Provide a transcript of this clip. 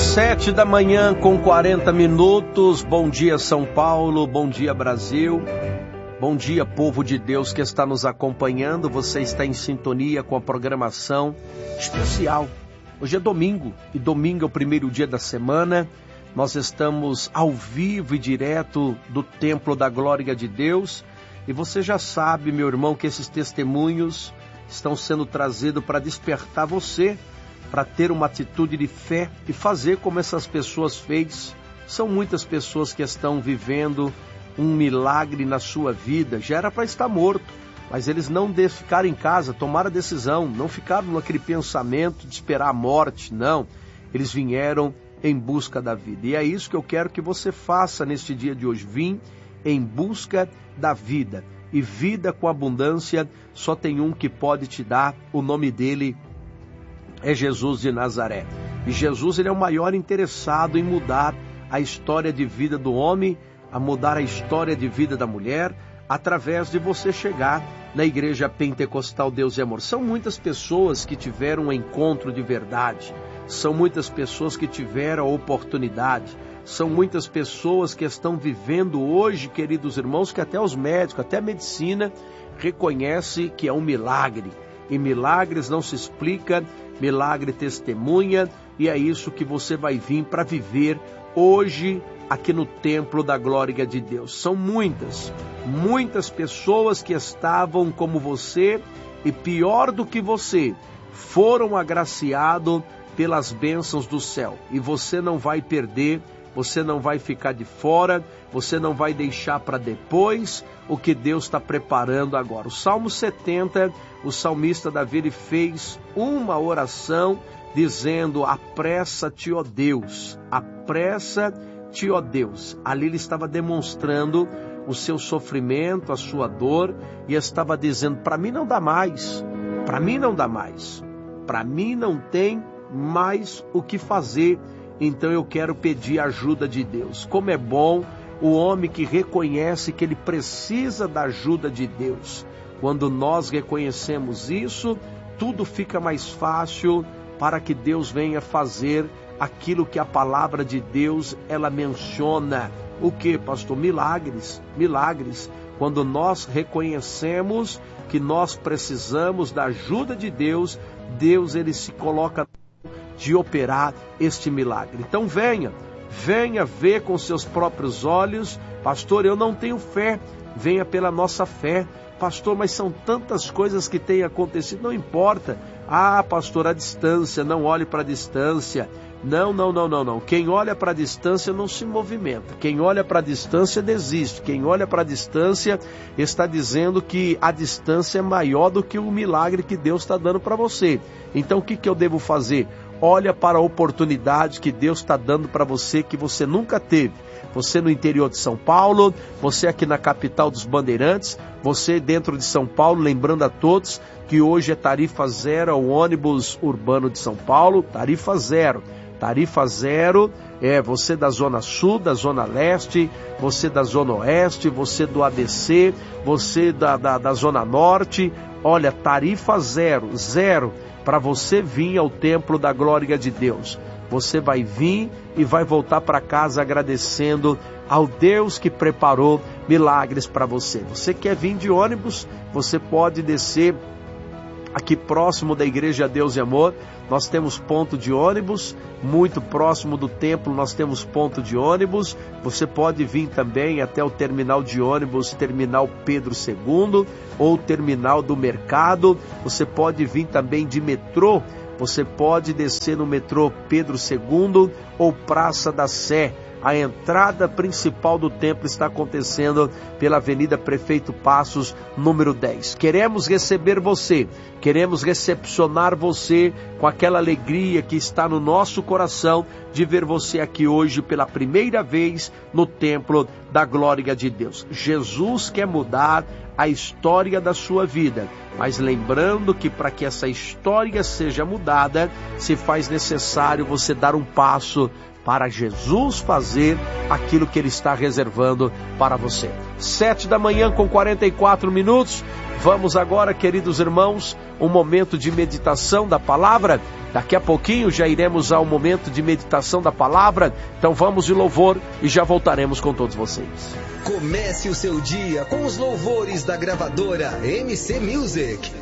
7 da manhã com 40 minutos. Bom dia, São Paulo. Bom dia, Brasil. Bom dia, povo de Deus que está nos acompanhando. Você está em sintonia com a programação especial. Hoje é domingo e domingo é o primeiro dia da semana. Nós estamos ao vivo e direto do Templo da Glória de Deus. E você já sabe, meu irmão, que esses testemunhos estão sendo trazidos para despertar você, para ter uma atitude de fé e fazer como essas pessoas fez. São muitas pessoas que estão vivendo um milagre na sua vida. Já era para estar morto, mas eles não ficaram em casa, tomaram a decisão, não ficaram naquele pensamento de esperar a morte, não. Eles vieram em busca da vida. E é isso que eu quero que você faça neste dia de hoje. Vim em busca da vida. E vida com abundância só tem um que pode te dar. O nome dele é Jesus de Nazaré. E Jesus, ele é o maior interessado em mudar a história de vida do homem, a mudar a história de vida da mulher, através de você chegar na Igreja Pentecostal Deus e Amor. São muitas pessoas que tiveram um encontro de verdade. São muitas pessoas que tiveram a oportunidade. São muitas pessoas que estão vivendo hoje, queridos irmãos, que até os médicos, até a medicina reconhece que é um milagre. E milagres não se explica, milagre testemunha, e é isso que você vai vir para viver hoje aqui no Templo da Glória de Deus. São muitas pessoas que estavam como você e pior do que você, foram agraciados pelas bênçãos do céu. E você não vai perder, você não vai ficar de fora, você não vai deixar para depois o que Deus está preparando agora. O Salmo 70, o salmista Davi, ele fez uma oração dizendo: apressa-te, ó Deus, apressa-te, ó Deus. Ali ele estava demonstrando o seu sofrimento, a sua dor, e estava dizendo: para mim não dá mais, para mim não dá mais, para mim não tem mais o que fazer. Então eu quero pedir a ajuda de Deus. Como é bom o homem que reconhece que ele precisa da ajuda de Deus. Quando nós reconhecemos isso, tudo fica mais fácil para que Deus venha fazer aquilo que a palavra de Deus ela menciona. O que, pastor? Milagres. Milagres. Quando nós reconhecemos que nós precisamos da ajuda de Deus, Deus ele se coloca de operar este milagre. Então venha ver com seus próprios olhos. Pastor, eu não tenho fé. Venha pela nossa fé. Pastor, mas são tantas coisas que têm acontecido. Não importa. Ah, pastor, a distância, não olhe para a distância. Não. Quem olha para a distância não se movimenta. Quem olha para a distância desiste. Quem olha para a distância está dizendo que a distância é maior do que o milagre que Deus está dando para você. Então o que eu devo fazer? Olha para a oportunidade que Deus está dando para você, que você nunca teve. Você no interior de São Paulo, você aqui na capital dos Bandeirantes, você dentro de São Paulo, lembrando a todos que hoje é tarifa zero ao ônibus urbano de São Paulo, tarifa zero. Tarifa zero é você da Zona Sul, da Zona Leste, você da Zona Oeste, você do ABC, você da Zona Norte. Olha, tarifa zero para você vir ao Templo da Glória de Deus. Você vai vir e vai voltar para casa agradecendo ao Deus que preparou milagres para você. Você quer vir de ônibus? Você pode descer aqui próximo da Igreja Deus e Amor. Nós temos ponto de ônibus, muito próximo do templo nós temos ponto de ônibus. Você pode vir também até o terminal de ônibus, terminal Pedro II, ou terminal do Mercado. Você pode vir também de metrô, você pode descer no metrô Pedro II ou Praça da Sé. A entrada principal do templo está acontecendo pela Avenida Prefeito Passos, número 10. Queremos receber você, queremos recepcionar você com aquela alegria que está no nosso coração de ver você aqui hoje pela primeira vez no Templo da Glória de Deus. Jesus quer mudar a história da sua vida, mas lembrando que para que essa história seja mudada, se faz necessário você dar um passo para Jesus fazer aquilo que Ele está reservando para você. 7 da manhã com 44 minutos, Vamos agora, queridos irmãos, um momento de meditação da palavra. Daqui a pouquinho já iremos ao momento de meditação da palavra. Então vamos de louvor e já voltaremos com todos vocês. Comece o seu dia com os louvores da gravadora MC Music.